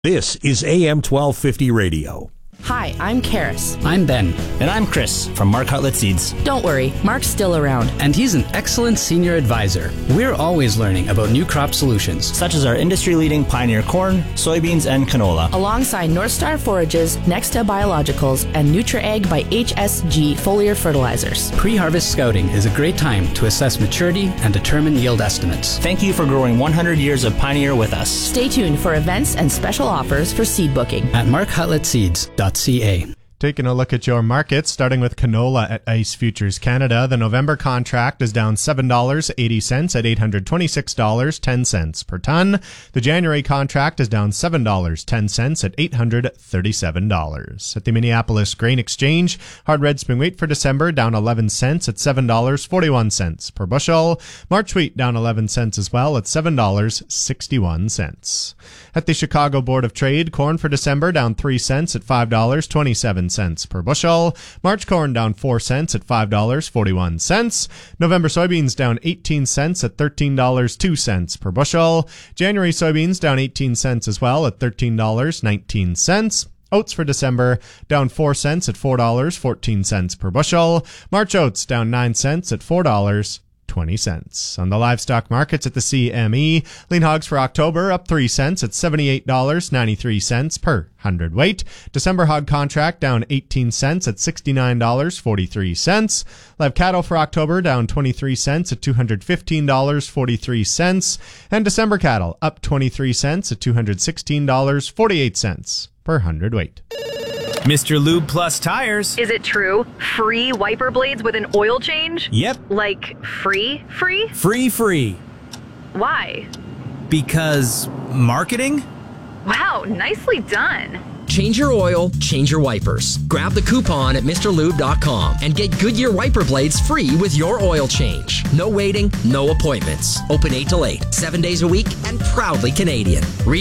This is AM 1250 Radio. Hi, I'm Karis. I'm Ben. And I'm Chris from Mark Hutlett Seeds. Don't worry, Mark's still around. And he's an excellent senior advisor. We're always learning about new crop solutions, such as our industry-leading Pioneer corn, soybeans, and canola. Alongside North Star Forages, Nexta Biologicals, and NutraAg by HSG foliar fertilizers. Pre-harvest scouting is a great time to assess maturity and determine yield estimates. Thank you for growing 100 years of Pioneer with us. Stay tuned for events and special offers for seed booking at markhutlettseeds.ca. Taking a look at your markets, starting with canola at ICE Futures Canada. The November contract is down $7.80 at $826.10 per ton. The January contract is down $7.10 at $837. At the Minneapolis Grain Exchange, hard red spring wheat for December down 11 cents at $7.41 per bushel. March wheat down 11 cents as well at $7.61. At the Chicago Board of Trade, corn for December down 3 cents at $5.27 per bushel. March corn down 4 cents at $5.41. November soybeans down 18 cents at $13.02 per bushel. January soybeans down 18 cents as well at $13.19. Oats for December down 4 cents at $4.14 per bushel. March oats down 9 cents at $4.20. On the livestock markets at the CME, lean hogs for October up 3 cents at $78.93 per hundredweight. December hog contract down 18 cents at $69.43. Live cattle for October down 23 cents at $215.43. And December cattle up 23 cents at $216.48 per hundredweight. Mr. Lube Plus Tires. Is it true? Free wiper blades with an oil change? Yep. Like free? Free. Why? Because marketing? Wow, nicely done. Change your oil, change your wipers. Grab the coupon at MrLube.com and get Goodyear wiper blades free with your oil change. No waiting, no appointments. Open 8 till 8, 7 days a week, and proudly Canadian.